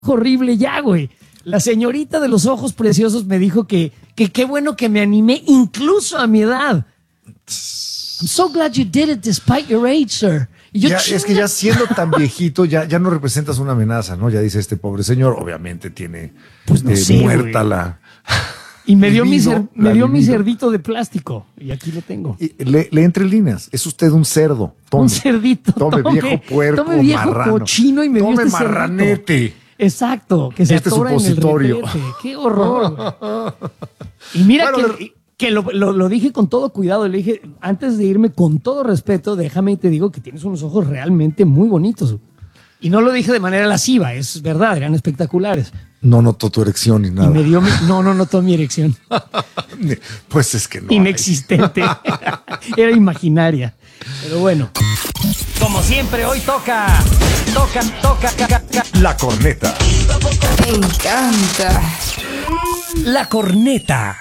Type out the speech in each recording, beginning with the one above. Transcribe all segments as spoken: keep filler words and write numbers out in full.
horrible ya, güey. La señorita de los ojos preciosos me dijo que que qué bueno que me animé incluso a mi edad. I'm so glad you did it despite your age, sir. Y yo, ya, es que ya siendo tan viejito, ya, ya no representas una amenaza, ¿no? Ya dice este pobre señor, obviamente tiene pues no eh, sé, muerta güey. la... Y me dio, mi, libido, cer me dio mi libido. cerdito de plástico. Y aquí lo tengo. Y le, le entre líneas. Es usted un cerdo. Tome. Un cerdito. Tome, Tome, viejo puerco, tome viejo marrano. cochino y me Tome dio este marranete. cerdito. Exacto, que se Este atora en el supositorio. retrete. ¡Qué horror! Güey. Y mira Bueno, que, que lo, lo, lo dije con todo cuidado. Le dije, antes de irme, con todo respeto, déjame y te digo que tienes unos ojos realmente muy bonitos. Y no lo dije de manera lasciva, es verdad, eran espectaculares. No notó tu erección ni nada. Y me dio mi, no, no notó mi erección. Pues es que no. Inexistente. Era imaginaria. Pero bueno. Como siempre, hoy toca, toca, toca, toca, toca. La corneta. Me encanta. La corneta.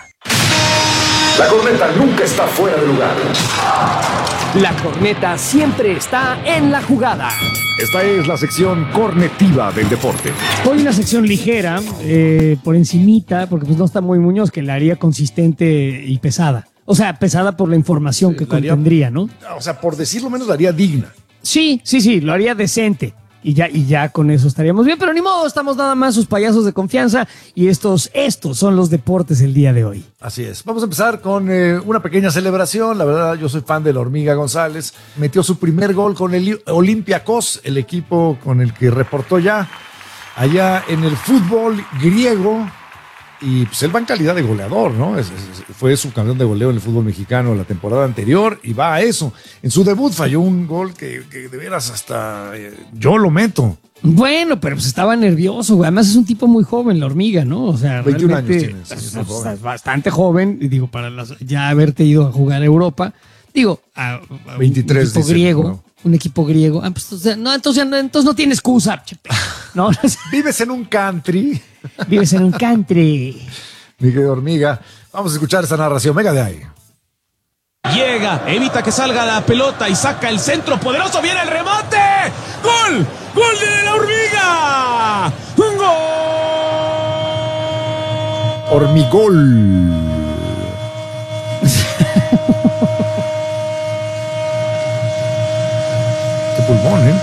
La corneta nunca está fuera de lugar. La corneta siempre está en la jugada. Esta es la sección cornetiva del deporte. Hoy una sección ligera, eh, por encimita, porque pues no está muy Muñoz, que la haría consistente y pesada. O sea, pesada por la información que la haría- contendría, ¿no? O sea, por decirlo menos, la haría digna. Sí, sí, sí, lo haría decente. Y ya, y ya con eso estaríamos bien, pero ni modo, estamos nada más sus payasos de confianza y estos, estos son los deportes el día de hoy. Así es. Vamos a empezar con eh, una pequeña celebración. La verdad, yo soy fan de la Hormiga González. Metió su primer gol con el Olympiacos, el equipo con el que reportó ya allá en el fútbol griego. Y pues él va en calidad de goleador, ¿no? Es, es, fue subcampeón de goleo en el fútbol mexicano la temporada anterior y va a eso. En su debut falló un gol que, que de veras hasta eh, yo lo meto. Bueno, pero pues estaba nervioso, güey. Además es un tipo muy joven, la hormiga, ¿no? O sea, veintiún años realmente tiene, sí, es, es muy joven. es bastante joven. Y digo, para las- ya haberte ido a jugar a Europa, digo, a, a veintitrés, un equipo dicen, griego, ¿no? un equipo griego. Ah, pues, o sea, no, entonces, no, entonces no tiene excusa, chepe. No, Vives en un country, vives en un country. mi querido Hormiga. Vamos a escuchar esa narración. Venga de ahí. Llega, evita que salga la pelota y saca el centro poderoso. Viene el remate. ¡Gol! ¡Gol de la hormiga! ¡Un gol! Hormigol. Qué pulmón, ¿eh?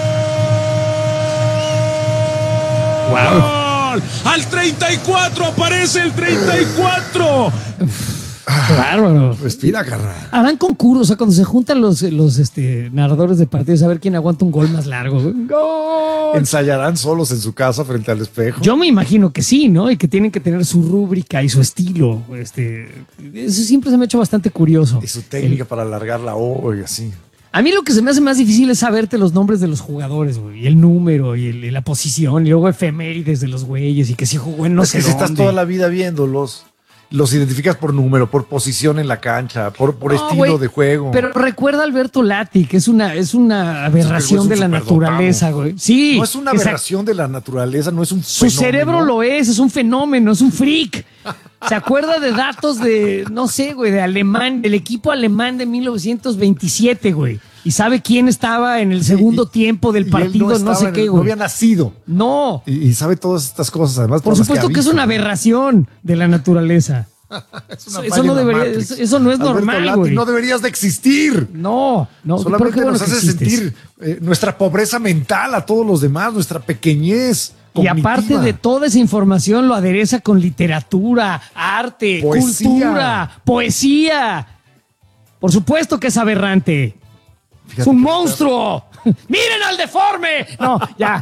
¡Gol! Al treinta y cuatro aparece el treinta y cuatro. Qué bárbaro. Respira, carnal. Harán concursos, o sea, cuando se juntan los, los este, narradores de partidos a ver quién aguanta un gol más largo. güey. ¡Gol! ¿Ensayarán solos en su casa frente al espejo? Yo me imagino que sí, ¿no? Y que tienen que tener su rúbrica y su estilo. Este, eso siempre se me ha hecho bastante curioso. Y su técnica para alargar la O y así. A mí lo que se me hace más difícil es saberte los nombres de los jugadores, güey. Y el número y, el- y la posición. Y luego efemérides de los güeyes. Y que si jugó en no es sé que si estás dónde. toda la vida viéndolos, los identificas por número, por posición en la cancha, por, por No, estilo güey, de juego. Pero recuerda a Alberto Lati, que es una, es una aberración es un de la superdotado. naturaleza, güey. Sí. no es una exacto. aberración de la naturaleza, no es un Su fenómeno. cerebro lo es, es un fenómeno, es un freak. Se acuerda de datos de, no sé, güey, de alemán, del equipo alemán de mil novecientos veintisiete, güey. Y sabe quién estaba en el segundo y- tiempo del y él partido, no, estaba sé en qué, el- No güey. había nacido. No, Y, y sabe todas estas cosas, además. por todas las supuesto que, ha es visto. una aberración de la naturaleza. Es una Eso falla no en la debería- Matrix. eso- eso no es Alberto normal, Lati, güey. no deberías de existir. No, no. Solamente pero qué bueno nos que hace existes. sentir eh, nuestra pobreza mental a todos los demás, nuestra pequeñez. Y cognitiva. aparte de toda esa información, lo adereza con literatura, arte, Poesía. cultura, poesía. Por supuesto que es aberrante. Fíjate ¡Es un que monstruo! ¡Miren al deforme! No, ya.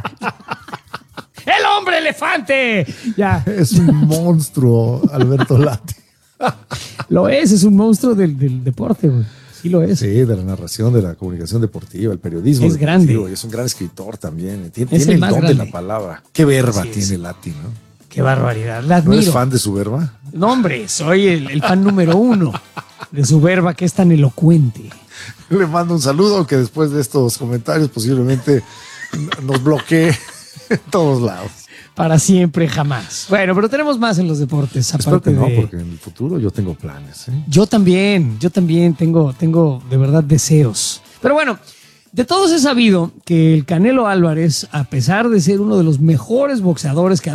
¡El hombre elefante! Ya. Es un monstruo, Alberto Lati. Lo es, es un monstruo del, del deporte, güey. Sí lo es. Sí, de la narración, de la comunicación deportiva, el periodismo. Es deportivo, grande. y es un gran escritor también. Tiene, Es tiene el el más don de grande. la palabra. Qué verba Así es. tiene Lati, ¿no? Qué barbaridad. La ¿No eres admiro. fan de su verba? No, hombre, soy el, el fan número uno de su verba que es tan elocuente. Le mando un saludo, aunque después de estos comentarios posiblemente nos bloquee en todos lados. Para siempre, jamás. Bueno, pero tenemos más en los deportes. Espero Aparte que no, de... porque en el futuro yo tengo planes. ¿eh? Yo también, yo también tengo, tengo de verdad deseos. Pero bueno, De todos he sabido que el Canelo Álvarez, a pesar de ser uno de los mejores boxeadores que ha